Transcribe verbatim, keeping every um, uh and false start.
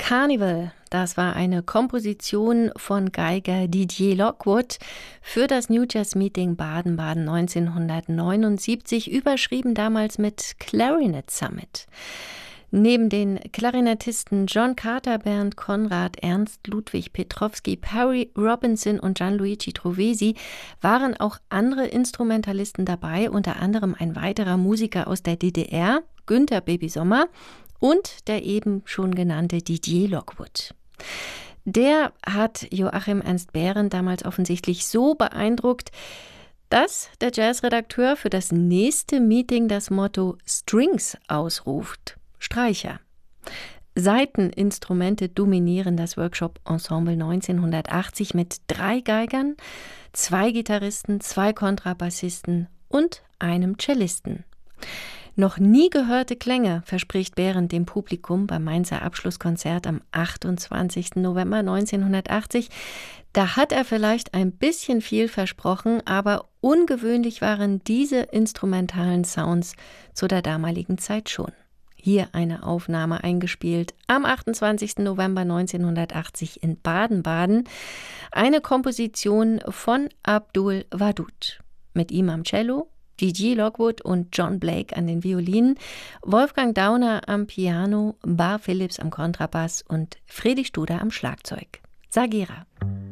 Carnival, das war eine Komposition von Geiger Didier Lockwood für das New Jazz Meeting Baden-Baden neunzehnhundertneunundsiebzig, überschrieben damals mit Clarinet Summit. Neben den Klarinettisten John Carter, Bernd Conrad, Ernst Ludwig Petrowski, Perry Robinson und Gianluigi Trovesi waren auch andere Instrumentalisten dabei, unter anderem ein weiterer Musiker aus der D D R, Günter Baby Sommer, und der eben schon genannte Didier Lockwood. Der hat Joachim Ernst Behrendt damals offensichtlich so beeindruckt, dass der Jazzredakteur für das nächste Meeting das Motto Strings ausruft. Streicher. Saiteninstrumente dominieren das Workshop-Ensemble neunzehnhundertachtzig mit drei Geigern, zwei Gitarristen, zwei Kontrabassisten und einem Cellisten. Noch nie gehörte Klänge verspricht Behrendt dem Publikum beim Mainzer Abschlusskonzert am achtundzwanzigsten November neunzehnhundertachtzig. Da hat er vielleicht ein bisschen viel versprochen, aber ungewöhnlich waren diese instrumentalen Sounds zu der damaligen Zeit schon. Hier eine Aufnahme eingespielt am achtundzwanzigsten November neunzehnhundertachtzig in Baden-Baden. Eine Komposition von Abdul Wadud. Mit ihm am Cello, Didier Lockwood und John Blake an den Violinen, Wolfgang Dauner am Piano, Bar Phillips am Kontrabass und Friedrich Studer am Schlagzeug. Sagira.